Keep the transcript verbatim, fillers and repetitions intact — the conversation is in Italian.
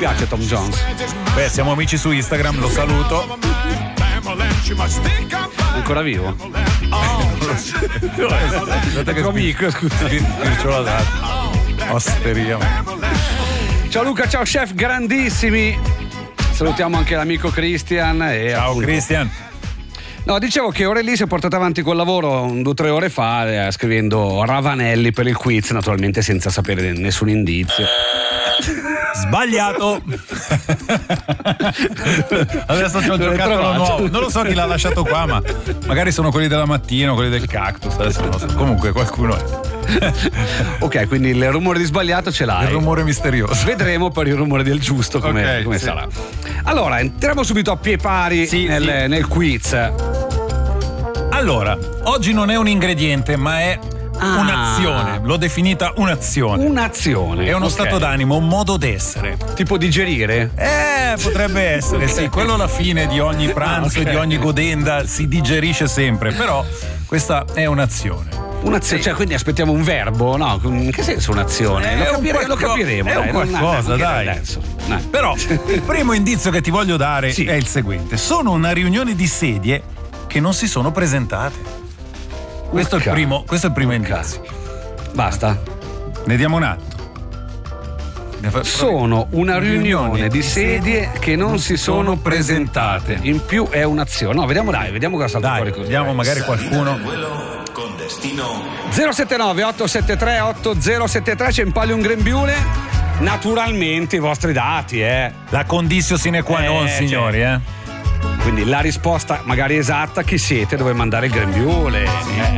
piace Tom Jones? Beh, siamo amici su Instagram, lo saluto. Ancora vivo? Guardate che amico, scusa. Che ce l'ha dato. Osteria. Ciao Luca, ciao chef, grandissimi. Salutiamo anche l'amico Christian. E Ciao appunto... Christian. No, dicevo che Aureli si è portato avanti col lavoro due o tre ore fa, eh, scrivendo Ravanelli per il quiz, naturalmente senza sapere nessun indizio. Sbagliato. Adesso c'ho il giocattolo nuovo. Non lo so chi l'ha lasciato qua, ma magari sono quelli della mattina, quelli del cactus. Adesso non lo so. Comunque qualcuno è. Ok, quindi il rumore di sbagliato ce l'hai. Il rumore misterioso. Vedremo per il rumore del giusto come, okay, come sì. sarà. Allora, entriamo subito a pie pari sì, nel, sì. nel quiz. Allora, oggi non è un ingrediente, ma è ah. un'azione. L'ho definita un'azione. Un'azione. È uno okay. stato d'animo, un modo d'essere. Tipo digerire? Eh, potrebbe essere, okay. sì. Quello alla fine di ogni pranzo e okay. di ogni godenda si digerisce sempre, però questa è un'azione. Un'azione, sì. Cioè, quindi aspettiamo un verbo, no? In che senso un'azione? Eh, lo, capire, un lo capiremo. È un qualcosa, dai. Adesso. Però il primo indizio che ti voglio dare sì. è il seguente: sono una riunione di sedie che non si sono presentate. Questo, è il, primo, questo è il primo indizio. Basta. Ne diamo un atto. Sono una riunione di sedie che non si sono presentate. In più è un'azione. No, vediamo dai, vediamo cosa salta fuori così. Vediamo magari qualcuno. Con destino zero sette nove otto sette tre otto zero sette tre, c'è in palio un grembiule. Naturalmente i vostri dati, eh. La conditio sine qua non, eh, signori, eh. Quindi la risposta magari esatta, chi siete, dove mandare il grembiule. Sì. Eh.